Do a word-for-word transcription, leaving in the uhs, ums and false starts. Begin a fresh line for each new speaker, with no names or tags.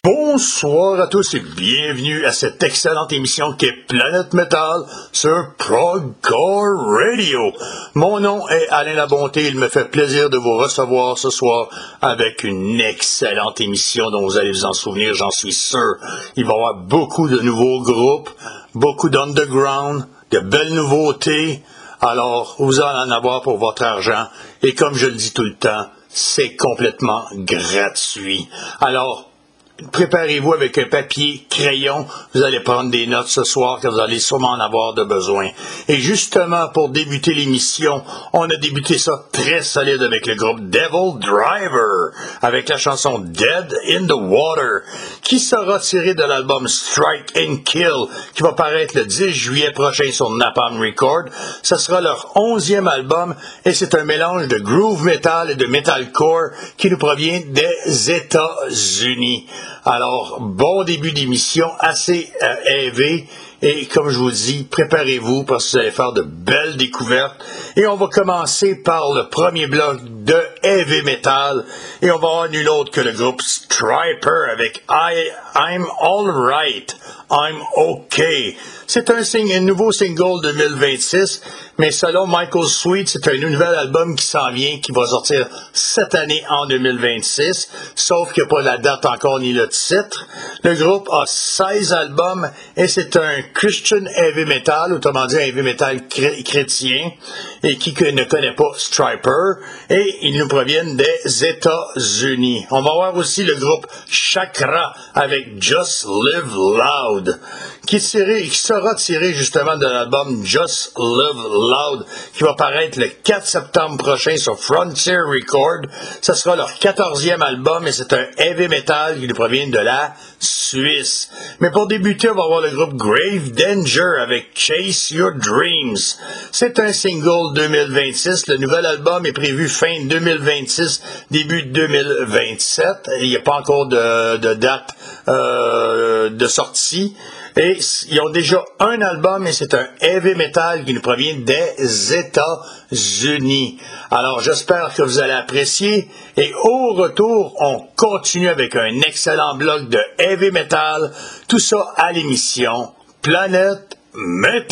Bonsoir à tous et bienvenue à cette excellente émission qui est Planète Metal sur Progcore Radio. Mon nom est Alain Labonté, il me fait plaisir de vous recevoir ce soir avec une excellente émission dont vous allez vous en souvenir, j'en suis sûr. Il va y avoir beaucoup de nouveaux groupes, beaucoup d'underground, de belles nouveautés, alors vous allez en avoir pour votre argent et comme je le dis tout le temps, c'est complètement gratuit. Alors, préparez-vous avec un papier, crayon, vous allez prendre des notes ce soir car vous allez sûrement en avoir de besoin. Et justement, pour débuter l'émission, on a débuté ça très solide avec le groupe Devil Driver, avec la chanson Dead in the Water, qui sera tirée de l'album Strike and Kill, qui va paraître le dix juillet prochain sur Napalm Records. Ce sera leur onzième album et c'est un mélange de groove metal et de metalcore qui nous provient des États-Unis. Alors, bon début d'émission, assez euh, élevé, et comme je vous dis, préparez-vous parce que vous allez faire de belles découvertes. Et on va commencer par le premier bloc de heavy metal, et on va avoir nul autre que le groupe Stryper avec I, I'm Alright, I'm Okay. C'est un, sing, un nouveau single deux mille vingt-six, mais selon Michael Sweet, c'est un nouvel album qui s'en vient, qui va sortir cette année en deux mille vingt-six, sauf qu'il n'y a pas la date encore ni le titre. Le groupe a seize albums et c'est un Christian heavy metal, autrement dit un heavy metal chré- chrétien, et qui ne connaît pas Stryper, et ils nous proviennent des États-Unis. On va voir aussi le groupe Chakra avec Just Live Loud, qui, est tiré, qui sera tiré justement de l'album Just Live Loud, qui va paraître le quatre septembre prochain sur Frontier Records. Ce sera leur quatorzième album et c'est un heavy metal qui nous provient de la Suisse. Mais pour débuter, on va voir le groupe Grave Danger avec Chase Your Dreams. C'est un single deux mille vingt-six. Le nouvel album est prévu fin deux mille vingt-six, début deux mille vingt-sept. Il n'y a pas encore de, de date euh, de sortie. Et ils ont déjà un album et c'est un heavy metal qui nous provient des États-Unis. Alors j'espère que vous allez apprécier. Et au retour, on continue avec un excellent bloc de heavy metal. Tout ça à l'émission Planète Metal.